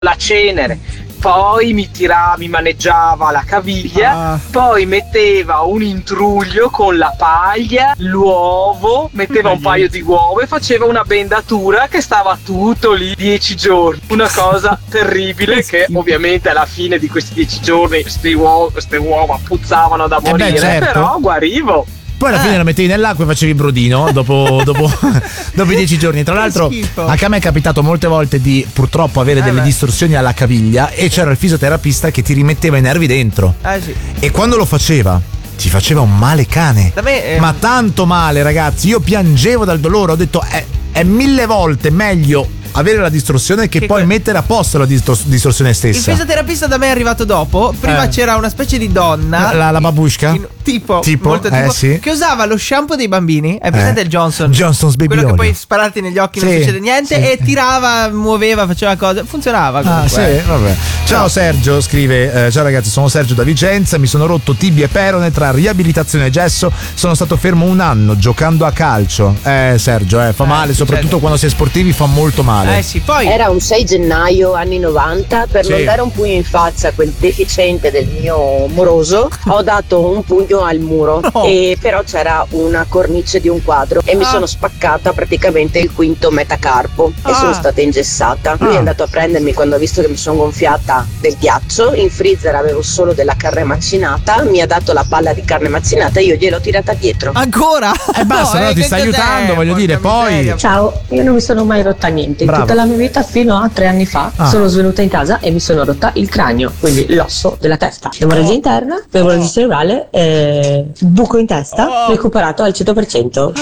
la cenere, poi mi maneggiava la caviglia, poi metteva un intruglio con la paglia, l'uovo, metteva un paio di uova e faceva una bendatura che stava tutto lì 10 giorni. Una cosa terribile che ovviamente alla fine di questi 10 giorni queste uova puzzavano da morire, certo. Però guarivo. Poi alla fine la mettevi nell'acqua e facevi il brodino dopo i 10 giorni. Tra l'altro anche a me è capitato molte volte di purtroppo avere delle distorsioni alla caviglia e c'era il fisioterapista che ti rimetteva i nervi dentro. Sì. E quando lo faceva ti faceva un male cane. Da me, ma tanto male, ragazzi. Io piangevo dal dolore, ho detto è 1000 volte meglio avere la distorsione che poi mettere a posto la distorsione stessa. Il fisioterapista da me è arrivato dopo. Prima c'era una specie di donna, la babushka tipo molto sì. che usava lo shampoo dei bambini. È presente il Johnson's Baby quello Oil, che puoi spararti negli occhi, non succede niente, e tirava, muoveva, faceva cose, funzionava comunque. Vabbè. Ciao Sergio, scrive ciao ragazzi, sono Sergio da Vicenza, mi sono rotto tibia e perone tra riabilitazione e gesso, sono stato fermo 1 anno giocando a calcio. Sergio, fa male, soprattutto quando si è sportivi fa molto male. Sì, poi era un 6 gennaio anni 90, per non dare un pugno in faccia a quel deficiente del mio moroso, ho dato un pugno al muro, e però c'era una cornice di un quadro e mi sono spaccata praticamente il quinto metacarpo e sono stata ingessata. Lui è andato a prendermi quando ha visto che mi sono gonfiata del ghiaccio, in freezer avevo solo della carne macinata, mi ha dato la palla di carne macinata e io gliel'ho tirata dietro. Ancora? Basta, però ti sta aiutando, voglio dire, poi ciao, io non mi sono mai rotta niente. Bravo. Tutta la mia vita fino a 3 anni fa sono svenuta in casa e mi sono rotta il cranio, quindi l'osso della testa, emorragia interna, emorragia cerebrale, buco in testa, recuperato al 100%.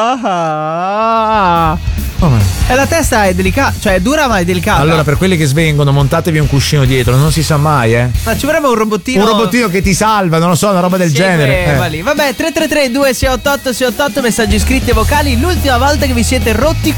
E la testa è delicata, cioè è dura ma è delicata. Allora, per quelli che svengono, montatevi un cuscino dietro, non si sa mai, Ma ci vorrebbe un robottino. Un robottino che ti salva, non lo so, una roba del genere. Vabbè, 333 2688 688, messaggi scritti e vocali. L'ultima volta che vi siete rotti